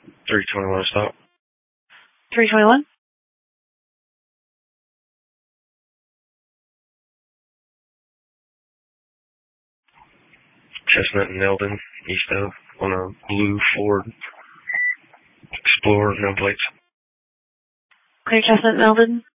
321 stop. 321? Chestnut and Eldon, east of, on a blue Ford Explorer, no plates. Clear Chestnut and Eldon?